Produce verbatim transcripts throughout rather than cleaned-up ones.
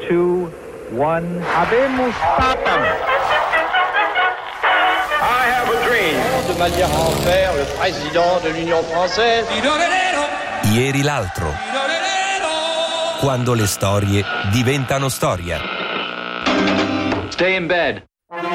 two, one. Habemus Papam. I have a dream. De manière à en faire le président de l'Union française. Ieri l'altro. Quando le storie diventano storia. Stay in bed.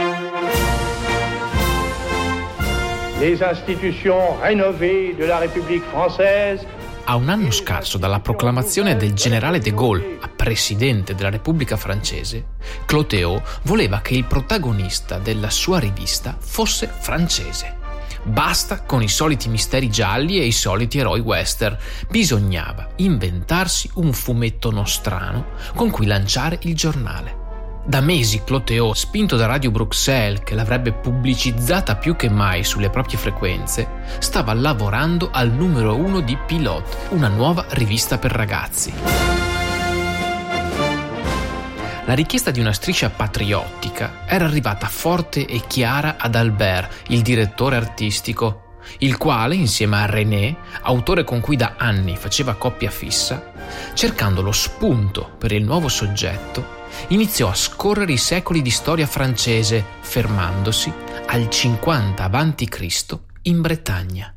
Les institutions rénovées de la République française. A un anno scarso dalla proclamazione del generale de Gaulle a presidente della Repubblica francese, Clotéo voleva che il protagonista della sua rivista fosse francese. Basta con i soliti misteri gialli e i soliti eroi western. Bisognava inventarsi un fumetto nostrano con cui lanciare il giornale. Da mesi Clotéo, spinto da Radio Bruxelles, che l'avrebbe pubblicizzata più che mai sulle proprie frequenze, stava lavorando al numero uno di Pilote, una nuova rivista per ragazzi. La richiesta di una striscia patriottica era arrivata forte e chiara ad Albert, il direttore artistico, il quale, insieme a René, autore con cui da anni faceva coppia fissa, cercando lo spunto per il nuovo soggetto, iniziò a scorrere i secoli di storia francese, fermandosi al cinquanta avanti Cristo in Bretagna.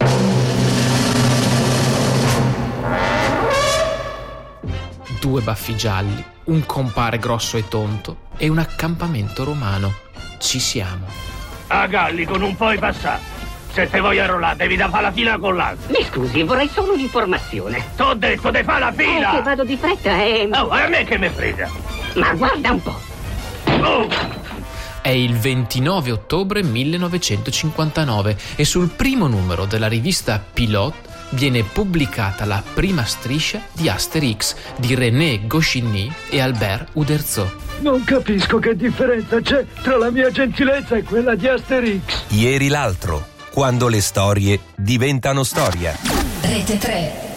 Due baffi gialli, un compare grosso e tonto e un accampamento romano. Ci siamo. A Gallico non puoi passare. Se te vuoi arrollare devi da fare la fila con l'altro. Mi scusi, vorrei solo un'informazione. T'ho detto di fare la fila! Eh, che vado di fretta e... Oh, a me che me frega! Ma guarda un po'. Oh! È il ventinove ottobre millenovecentocinquantanove e sul primo numero della rivista Pilote viene pubblicata la prima striscia di Asterix di René Goscinny e Albert Uderzo. Non capisco che differenza c'è tra la mia gentilezza e quella di Asterix. Ieri l'altro, quando le storie diventano storia. Rete tre.